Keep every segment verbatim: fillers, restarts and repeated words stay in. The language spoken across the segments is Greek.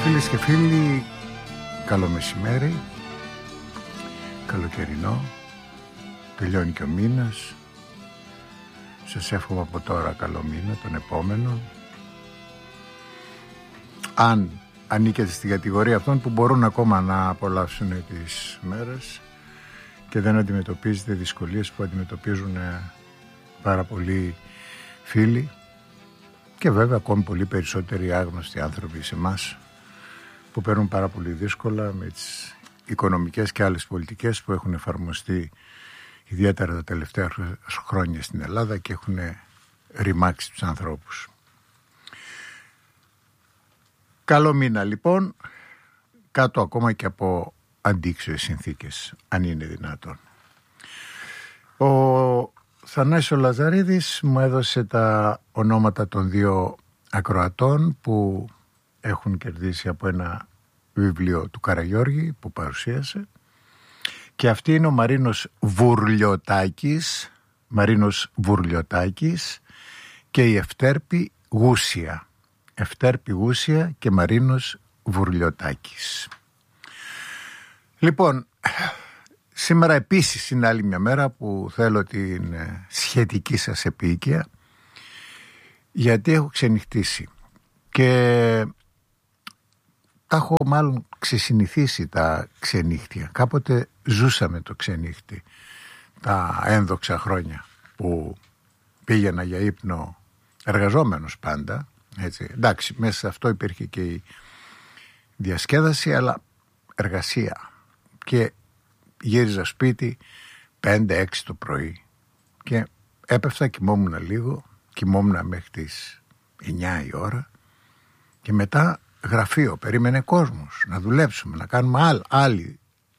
Φίλες και φίλοι, καλό μεσημέρι, καλοκαιρινό, τελειώνει και ο μήνας. Σας εύχομαι από τώρα καλό μήνα, τον επόμενο. Αν ανήκετε στην κατηγορία αυτών που μπορούν ακόμα να απολαύσουν τις μέρες και δεν αντιμετωπίζετε δυσκολίες που αντιμετωπίζουν πάρα πολλοί φίλοι και βέβαια ακόμη πολύ περισσότεροι άγνωστοι άνθρωποι σε εμάς που παίρνουν πάρα πολύ δύσκολα με τις οικονομικές και άλλες πολιτικές που έχουν εφαρμοστεί ιδιαίτερα τα τελευταία χρόνια στην Ελλάδα και έχουν ρημάξει τους ανθρώπους. Καλό μήνα λοιπόν, κάτω ακόμα και από αντίξωες συνθήκες, αν είναι δυνατόν. Ο Θανάσης Λαζαρίδης μου έδωσε τα ονόματα των δύο ακροατών που έχουν κερδίσει από ένα βιβλίο του Καραγιώργη που παρουσίασε, και αυτή είναι ο Μαρίνος Βουρλιωτάκης, Μαρίνος Βουρλιωτάκης και η Ευτέρπη Γούσια. Ευτέρπη Γούσια και Μαρίνος Βουρλιωτάκης. Λοιπόν, σήμερα επίσης είναι άλλη μια μέρα που θέλω την σχετική σας επίοικια, γιατί έχω ξενυχτήσει και τα έχω μάλλον ξεσυνηθίσει τα ξενύχτια. Κάποτε ζούσαμε το ξενύχτη τα ένδοξα χρόνια που πήγαινα για ύπνο εργαζόμενος πάντα, έτσι. Εντάξει, μέσα σε αυτό υπήρχε και η διασκέδαση, αλλά εργασία, και γύριζα σπίτι πέντε έξι το πρωί και έπεφτα, κοιμόμουν λίγο, κοιμόμουν μέχρι τις εννιά η ώρα και μετά γραφείο, περίμενε κόσμος να δουλέψουμε, να κάνουμε άλλη, άλλη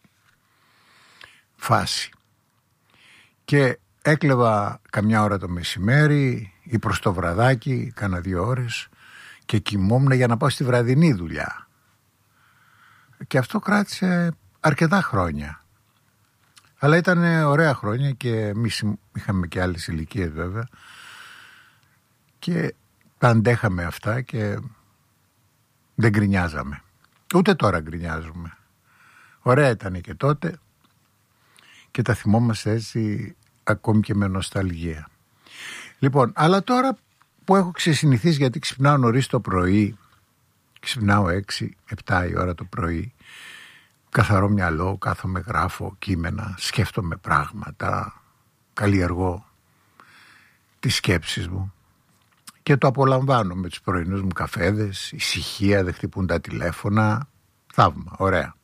φάση, και έκλεβα καμιά ώρα το μεσημέρι ή προς το βραδάκι, κάνα δύο ώρες, και κοιμόμουν για να πάω στη βραδινή δουλειά, και αυτό κράτησε αρκετά χρόνια, αλλά ήταν ωραία χρόνια και εμείς είχαμε και άλλες ηλικίες βέβαια και τα αντέχαμε αυτά και δεν γκρινιάζαμε. Ούτε τώρα γκρινιάζουμε. Ωραία ήταν και τότε και τα θυμόμαστε έτσι ακόμη και με νοσταλγία. Λοιπόν, αλλά τώρα που έχω ξεσυνηθίσει, γιατί ξυπνάω νωρίς το πρωί, ξυπνάω έξι επτά η ώρα το πρωί, καθαρό μυαλό, κάθομαι, γράφω κείμενα, σκέφτομαι πράγματα, καλλιεργώ τις σκέψεις μου και το απολαμβάνω με τους πρωινούς μου καφέδες, ησυχία, δεν χτυπούν τα τηλέφωνα, θαύμα, ωραία.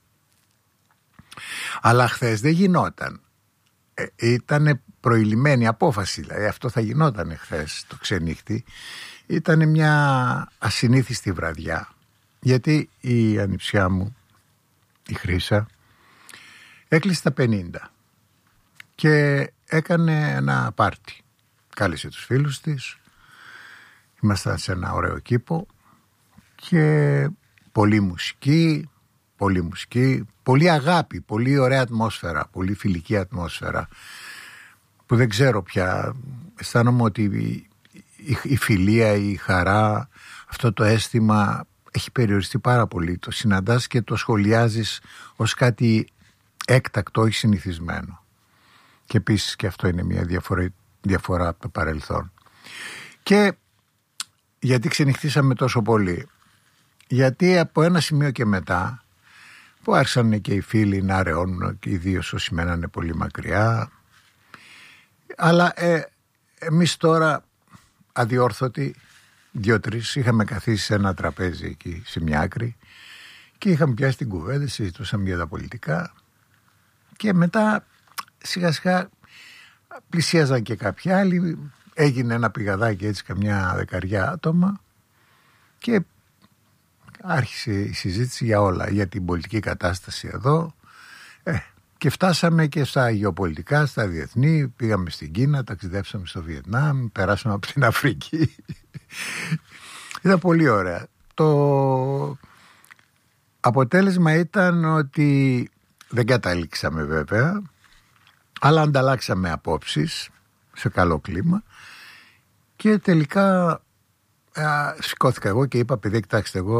Αλλά χθες δεν γινόταν. Ε, ήτανε προηλημένη απόφαση, δηλαδή αυτό θα γινόταν χθες το ξενύχτη. Ήτανε μια ασυνήθιστη βραδιά, γιατί η ανιψιά μου, η Χρύσα, έκλεισε τα πενήντα και έκανε ένα πάρτι. Κάλεσε τους φίλους της, ήμασταν σε ένα ωραίο κήπο και πολλή μουσική, πολλή μουσική, πολύ αγάπη, πολύ ωραία ατμόσφαιρα, πολύ φιλική ατμόσφαιρα, που δεν ξέρω πια, αισθάνομαι ότι η, η φιλία, η χαρά, αυτό το αίσθημα έχει περιοριστεί πάρα πολύ. Το συναντάς και το σχολιάζεις ως κάτι έκτακτο, όχι συνηθισμένο. Και επίσης και αυτό είναι μια διαφορά, διαφορά από το παρελθόν. Και γιατί ξενυχτήσαμε τόσο πολύ? Γιατί από ένα σημείο και μετά, που άρχισαν και οι φίλοι να αραιώνουν, και ιδίως όσοι μένανε πολύ μακριά, αλλά ε, εμείς τώρα αδιόρθωτοι δύο-τρεις είχαμε καθίσει σε ένα τραπέζι εκεί σε μια άκρη και είχαμε πιάσει την κουβέντα, συζητούσαμε για τα πολιτικά, και μετά σιγά σιγά πλησίαζαν και κάποιοι άλλοι, έγινε ένα πηγαδάκι έτσι, καμιά δεκαριά άτομα, και άρχισε η συζήτηση για όλα, για την πολιτική κατάσταση εδώ, ε, και φτάσαμε και στα γεωπολιτικά, στα διεθνή, πήγαμε στην Κίνα, ταξιδέψαμε στο Βιετνάμ, περάσαμε από την Αφρική. Ήταν πολύ ωραία. Το αποτέλεσμα ήταν ότι δεν καταλήξαμε βέβαια, αλλά ανταλλάξαμε απόψεις σε καλό κλίμα, και τελικά α, σηκώθηκα εγώ και είπα: παιδιά, κοιτάξτε, εγώ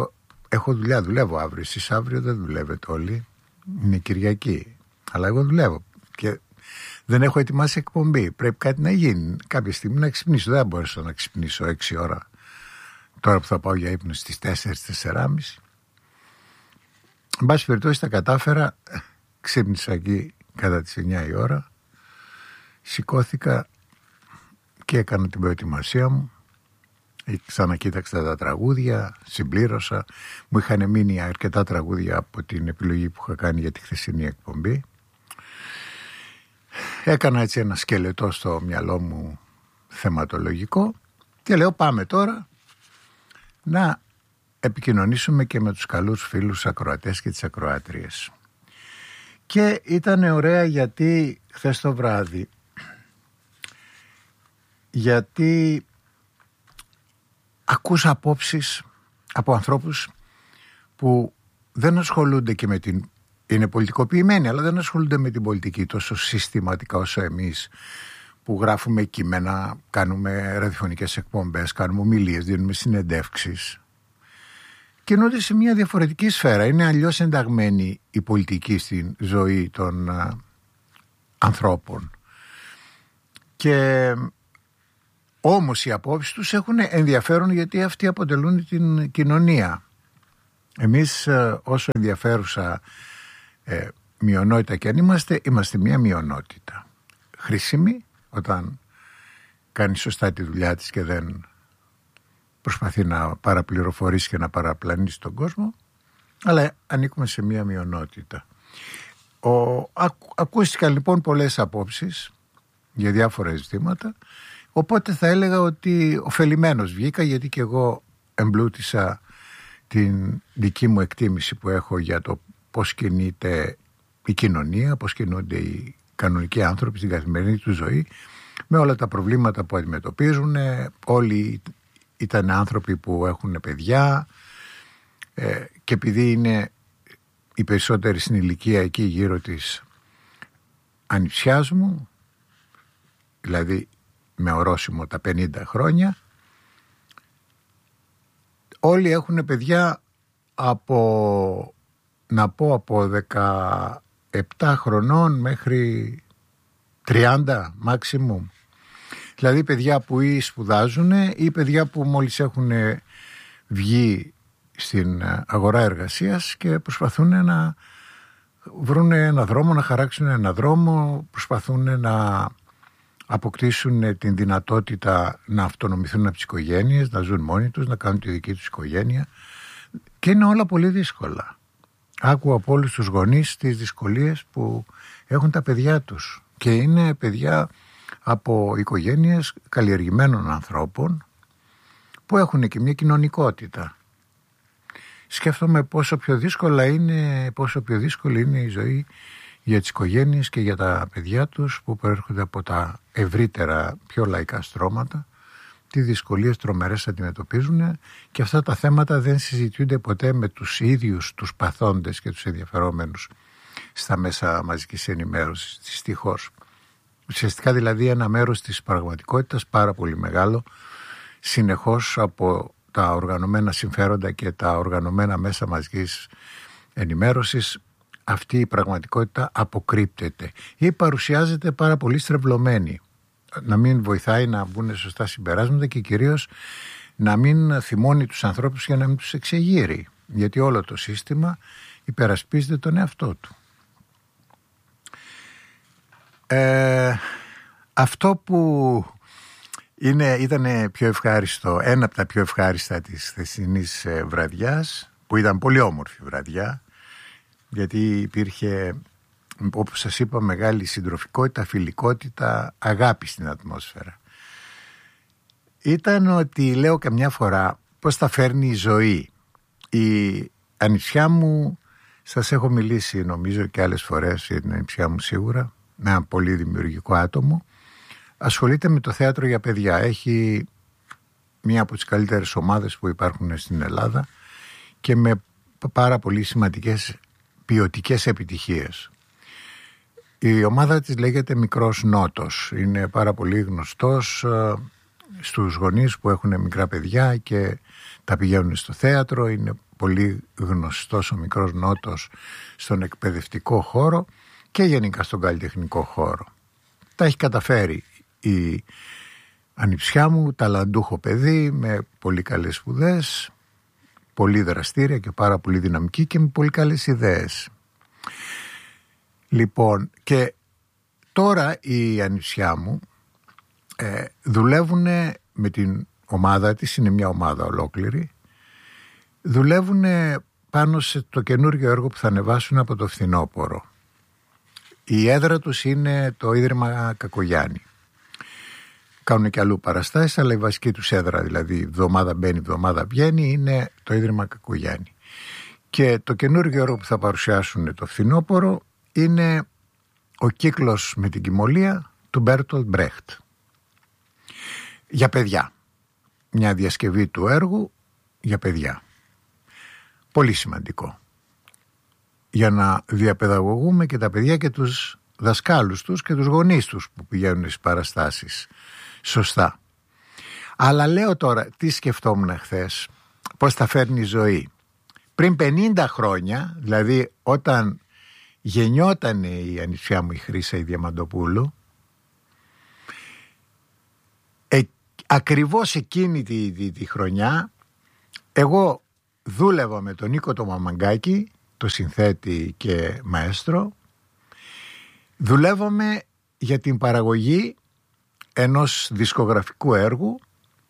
έχω δουλειά, δουλεύω αύριο. Εσείς αύριο δεν δουλεύετε όλοι. Είναι Κυριακή. Αλλά εγώ δουλεύω. Και δεν έχω ετοιμάσει εκπομπή. Πρέπει κάτι να γίνει. Κάποια στιγμή να ξυπνήσω. Δεν μπορέσω να ξυπνήσω έξι ώρα. Τώρα που θα πάω για ύπνο στις τέσσερις, τέσσερις και μισή. Εν πάση περιπτώσει τα κατάφερα. Ξύπνησα εκεί κατά τις εννιά η ώρα. Σηκώθηκα και έκανα την προετοιμασία μου. Ξανακοίταξα τα τραγούδια, συμπλήρωσα. Μου είχαν μείνει αρκετά τραγούδια από την επιλογή που είχα κάνει για τη χθεσινή εκπομπή. Έκανα έτσι ένα σκελετό στο μυαλό μου θεματολογικό και λέω πάμε τώρα να επικοινωνήσουμε και με τους καλούς φίλους ακροατές και τις ακροάτριες. Και ήταν ωραία γιατί χθες το βράδυ, γιατί ακούσα απόψεις από ανθρώπους που δεν ασχολούνται και με την... είναι πολιτικοποιημένοι, αλλά δεν ασχολούνται με την πολιτική τόσο συστηματικά όσο εμείς, που γράφουμε κείμενα, κάνουμε ραδιοφωνικές εκπομπές, κάνουμε ομιλίες, δίνουμε συνεντεύξεις. Κινούνται σε μια διαφορετική σφαίρα. Είναι αλλιώς ενταγμένη η πολιτική στην ζωή των α, ανθρώπων. Και όμως οι απόψεις τους έχουν ενδιαφέρον γιατί αυτοί αποτελούν την κοινωνία. Εμείς όσο ενδιαφέρουσα ε, μειονότητα και αν είμαστε, είμαστε μια μειονότητα. Χρήσιμη όταν κάνει σωστά τη δουλειά της και δεν προσπαθεί να παραπληροφορήσει και να παραπλανήσει τον κόσμο, αλλά ανήκουμε σε μια μειονότητα. Ο, ακού, ακούστηκαν λοιπόν πολλές απόψεις για διάφορα ζητήματα, οπότε θα έλεγα ότι ωφελημένος βγήκα, γιατί και εγώ εμπλούτησα την δική μου εκτίμηση που έχω για το πώς κινείται η κοινωνία, πώς κινούνται οι κανονικοί άνθρωποι στην καθημερινή του ζωή, με όλα τα προβλήματα που αντιμετωπίζουν. Όλοι ήταν άνθρωποι που έχουν παιδιά ε, και επειδή είναι οι περισσότεροι στην ηλικία εκεί γύρω της ανιψιάς μου, δηλαδή με ορόσημο τα πενήντα χρόνια, όλοι έχουν παιδιά από, να πω, από δεκαεπτά χρονών μέχρι τριάντα maximum. Δηλαδή παιδιά που ή σπουδάζουν ή παιδιά που μόλις έχουν βγει στην αγορά εργασίας και προσπαθούν να βρουν ένα δρόμο, να χαράξουν ένα δρόμο, προσπαθούν να αποκτήσουν την δυνατότητα να αυτονομηθούν από τις οικογένειες, να ζουν μόνοι τους, να κάνουν τη δική τους οικογένεια, και είναι όλα πολύ δύσκολα. Άκουω από όλους τους γονείς τις δυσκολίες που έχουν τα παιδιά τους και είναι παιδιά από οικογένειες καλλιεργημένων ανθρώπων που έχουν και μια κοινωνικότητα. Σκέφτομαι πόσο πιο δύσκολα είναι, πόσο πιο δύσκολη είναι η ζωή για τις οικογένειες και για τα παιδιά τους που προέρχονται από τα ευρύτερα πιο λαϊκά στρώματα, τι δυσκολίες τρομερές αντιμετωπίζουν, και αυτά τα θέματα δεν συζητιούνται ποτέ με τους ίδιους τους παθόντες και τους ενδιαφερόμενους στα μέσα μαζικής ενημέρωσης, δυστυχώς. Ουσιαστικά δηλαδή ένα μέρος της πραγματικότητας πάρα πολύ μεγάλο, συνεχώς από τα οργανωμένα συμφέροντα και τα οργανωμένα μέσα μαζικής ενημέρωσης, αυτή η πραγματικότητα αποκρύπτεται ή παρουσιάζεται πάρα πολύ στρεβλωμένη, να μην βοηθάει να βγουν σωστά συμπεράσματα και κυρίως να μην θυμώνει τους ανθρώπους για να μην τους εξεγείρει, γιατί όλο το σύστημα υπερασπίζεται τον εαυτό του. Ε, αυτό που είναι, ήταν πιο ευχάριστο, ένα από τα πιο ευχάριστα της χθεσινής βραδιάς, που ήταν πολύ όμορφη βραδιά, γιατί υπήρχε, όπως σας είπα, μεγάλη συντροφικότητα, φιλικότητα, αγάπη στην ατμόσφαιρα, ήταν ότι λέω καμιά φορά πώς τα φέρνει η ζωή. Η ανιψιά μου, σας έχω μιλήσει νομίζω και άλλες φορές για την ανιψιά μου σίγουρα, ένα πολύ δημιουργικό άτομο, ασχολείται με το θέατρο για παιδιά. Έχει μία από τις καλύτερες ομάδες που υπάρχουν στην Ελλάδα και με πάρα πολύ σημαντικές ποιοτικές επιτυχίες. Η ομάδα της λέγεται Μικρός Νότος. Είναι πάρα πολύ γνωστός στους γονείς που έχουν μικρά παιδιά και τα πηγαίνουν στο θέατρο. Είναι πολύ γνωστός ο Μικρός Νότος στον εκπαιδευτικό χώρο και γενικά στον καλλιτεχνικό χώρο. Τα έχει καταφέρει η ανιψιά μου, ταλαντούχο παιδί με πολύ καλές σπουδές, πολύ δραστήρια και πάρα πολύ δυναμική και με πολύ καλές ιδέες. Λοιπόν, και τώρα η ανιψιά μου ε, δουλεύουν με την ομάδα της, είναι μια ομάδα ολόκληρη, δουλεύουν πάνω σε το καινούργιο έργο που θα ανεβάσουν από το φθινόπωρο. Η έδρα τους είναι το Ίδρυμα Κακογιάννη. Κάνουν και αλλού παραστάσεις, αλλά η βασική τους έδρα, δηλαδή εβδομάδα μπαίνει, εβδομάδα βγαίνει, είναι το Ίδρυμα Κακογιάννη. Και το καινούργιο έργο που θα παρουσιάσουν το φθινόπωρο είναι ο κύκλος με την Κυμολία του Μπέρτολτ Μπρέχτ. Για παιδιά. Μια διασκευή του έργου για παιδιά. Πολύ σημαντικό. Για να διαπαιδαγωγούμε και τα παιδιά και τους δασκάλους τους και τους γονείς τους που πηγαίνουν στις παραστάσεις. Σωστά. Αλλά λέω τώρα, τι σκεφτόμουν χθες, πώς θα φέρνει η ζωή. Πριν πενήντα χρόνια, δηλαδή όταν γεννιόταν η ανιψιά μου η Χρύσα η Διαμαντοπούλου, ε, ακριβώς εκείνη τη, τη, τη χρονιά εγώ δούλευα με τον Νίκο το Μαμαγκάκη, το συνθέτη και μαέστρο. Δουλεύαμε για την παραγωγή ενός δισκογραφικού έργου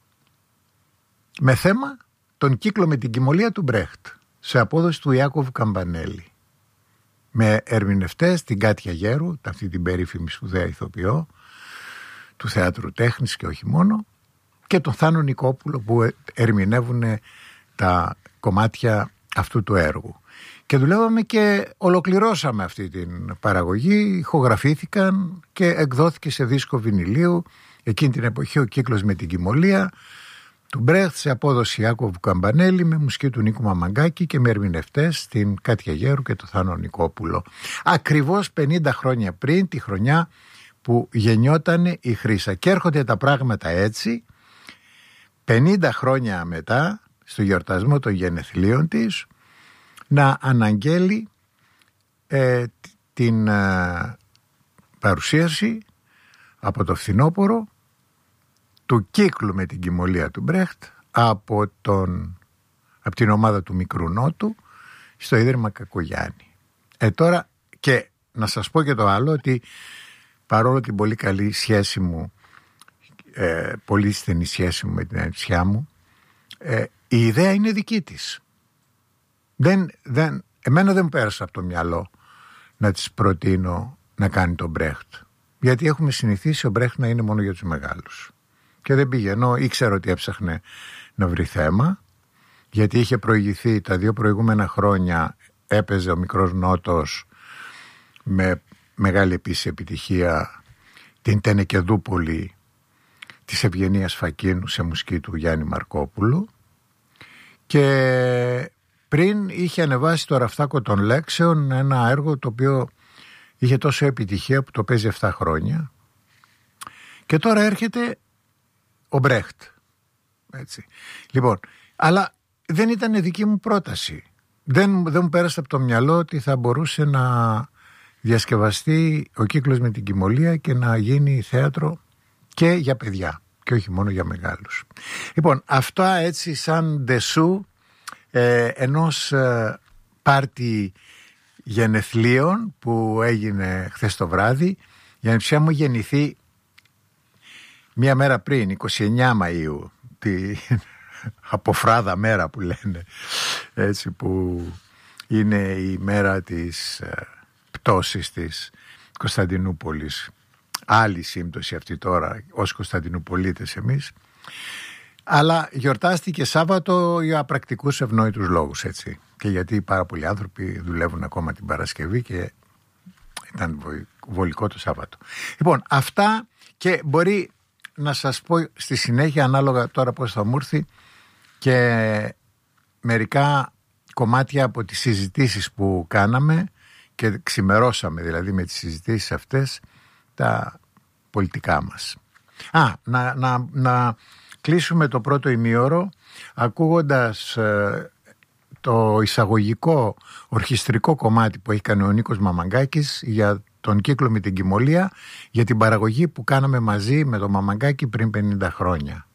με θέμα τον κύκλο με την Κυμολία του Μπρέχτ, σε απόδοση του Ιάκωβ Καμπανέλη, με ερμηνευτές την Κάτια Γέρου, αυτή την περίφημη σπουδαία ηθοποιό του Θεάτρου Τέχνης και όχι μόνο, και τον Θάνο Νικόπουλο που ερμηνεύουν τα κομμάτια αυτού του έργου. Και δουλεύαμε και ολοκληρώσαμε αυτή την παραγωγή, ηχογραφήθηκαν και εκδόθηκε σε δίσκο βινιλίου εκείνη την εποχή ο κύκλος με την Κυμολία του Μπρέχτ, σε απόδοση Ιάκωβου Καμπανέλη, με μουσική του Νίκου Μαμαγκάκη και με ερμηνευτές την Κάτια Γέρου και τον Θάνο Νικόπουλο. Ακριβώς πενήντα χρόνια πριν, τη χρονιά που γεννιόταν η Χρύσα. Και έρχονται τα πράγματα έτσι, πενήντα χρόνια μετά, στο γιορτασμό των γενεθλίων της, να αναγγέλει ε, την ε, παρουσίαση από το φθινόπωρο του κύκλου με την Κυμολία του Μπρέχτ από, τον, από την ομάδα του Μικρού Νότου στο Ίδρυμα Κακογιάννη. Ε, τώρα, και να σας πω και το άλλο, ότι παρόλο την πολύ καλή σχέση μου, ε, πολύ στενή σχέση μου με την ανιψιά μου, ε, η ιδέα είναι δική της. Δεν, δεν, εμένα δεν μου πέρασε από το μυαλό να της προτείνω να κάνει τον Μπρέχτ, γιατί έχουμε συνηθίσει ο Μπρέχτ να είναι μόνο για τους μεγάλους. Και δεν πήγαινω, ήξερα ότι έψαχνε να βρει θέμα, γιατί είχε προηγηθεί τα δύο προηγούμενα χρόνια, έπαιζε ο Μικρός Νότος με μεγάλη επίσης επιτυχία την Τενεκεδούπολη της Ευγενίας Φακίνου σε μουσική του Γιάννη Μαρκόπουλου, και πριν είχε ανεβάσει το Ραφτάκο των Λέξεων, ένα έργο το οποίο είχε τόσο επιτυχία που το παίζει επτά χρόνια, και τώρα έρχεται ο Μπρέχτ. Έτσι. Λοιπόν, αλλά δεν ήταν δική μου πρόταση. Δεν, δεν μου πέρασε από το μυαλό ότι θα μπορούσε να διασκευαστεί ο κύκλος με την Κυμολία και να γίνει θέατρο και για παιδιά και όχι μόνο για μεγάλους. Λοιπόν, αυτά έτσι σαν ντεσού ε, ενός ε, πάρτι γενεθλίων που έγινε χθες το βράδυ. Η ανιψιά μου γεννηθεί μία μέρα πριν, είκοσι εννέα Μαΐου, τη αποφράδα μέρα που λένε, έτσι, που είναι η μέρα της ε, πτώσης της Κωνσταντινούπολης. Άλλη σύμπτωση αυτή τώρα ως Κωνσταντινουπολίτες εμείς. Αλλά γιορτάστηκε Σάββατο για πρακτικούς ευνόητους λόγους, έτσι. Και γιατί πάρα πολλοί άνθρωποι δουλεύουν ακόμα την Παρασκευή και ήταν βολικό το Σάββατο. Λοιπόν, αυτά, και μπορεί να σας πω στη συνέχεια, ανάλογα τώρα πώς θα μου έρθει, και μερικά κομμάτια από τις συζητήσεις που κάναμε και ξημερώσαμε δηλαδή με τις συζητήσεις αυτές τα πολιτικά μας. Α, να, να, να κλείσουμε το πρώτο ημίωρο ακούγοντας ε, το εισαγωγικό ορχιστρικό κομμάτι που έχει κάνει ο Νίκος Μαμαγκάκης για τον κύκλο με την Κυμολία, για την παραγωγή που κάναμε μαζί με τον Μαμαγκάκη πριν πενήντα χρόνια.